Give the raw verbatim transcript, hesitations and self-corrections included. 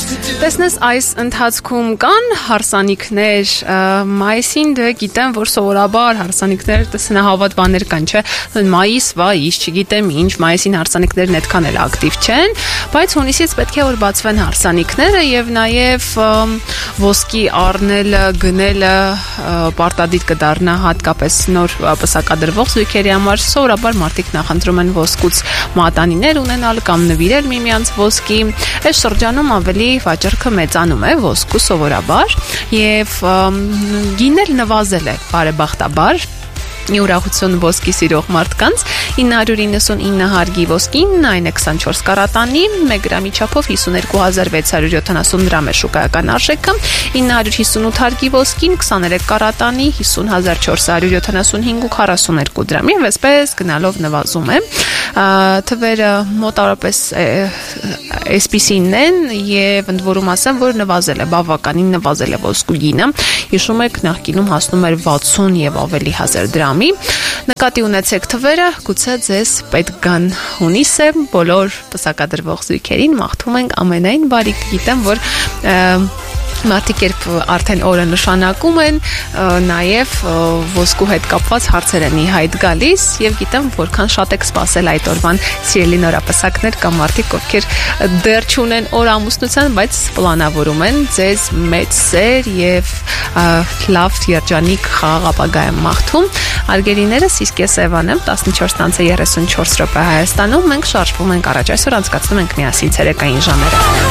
Տեսնես, այս ընթացքում կան հարսանիքներ, մայիսին դե գիտեմ, որ սովորաբար հարսանիքներ տեսնահավատ բաներ կան, չէ, մայիս, վայիս, չգիտեմ ինչ, մայիսին հարսանիքներն այդքան էլ ակտիվ չեն, բայց հունիսից պետք է որ բացվեն հարսանիքները եւ նաեւ ոսկի առնելը, գնելը պարտադիր կդառնա հատկապես նոր պսակադրվող զույգերի համար, սովորաբար մարդիկ նախընտրում են ոսկուց մատանիներ ունենալ կամ նվիրել միմյանց ոսկի, այս շրջանում ավելի վաճառքը մեծանում է ոսկու սովորաբար եւ գինել նվազել է բարեբախտաբար մի ուրախություն ոսկի սիրող մարդկանց ինը հարյուր իննսունինը հարգի ոսկին այն է քսանչորս կարատանի մեկ գրամի չափով հիսուներկու հազար վեց հարյուր յոթանասուն դրամ է շուկայական արժեքը ինը հարյուր հիսունութ հարգի ոսկին քսաներեք կարատանի հիսուն հազար չորս հարյուր յոթանասունհինգ ու քառասուներկու դրամ եւ այսպես գնալով նվազում է թվերը մոտավորապես այսպիսին են եւ ընդ որում ասեմ որ նվազել է բավականին նվազել է ոսկու գինը հիշում եք նախկինում հասնում էր վաթսուն եւ ավելի հազար դրամի նկատի ունեցեք թվերը գուցե ձեզ պետք գան հունիս է բոլոր պսակադրվող զույգերին մաղթում ենք ամենայն բարիք գիտեմ որ մարդիկ երբ արդեն օրը նշանակում են նաև ոսկու հետ կապված հարցեր են իհայտ գալիս եւ գիտեմ որքան շատ եք սպասել այդ օրվան սիրելի նորապսակներ կամ մարդիկ ովքեր դեռ չունեն օր ամուսնության բայց պլանավորում են ձեզ մեծ սեր եւ լավ երջանիկ խաղ ապագա եմ մաղթում արգելիներս իսկ ես Էվան եմ տասնչորս տանձը երեսունչորս րոպե Հայաստանում մենք շարժվում ենք առաջ այսօր անցկացնում ենք միասին ցերեկային ժամերը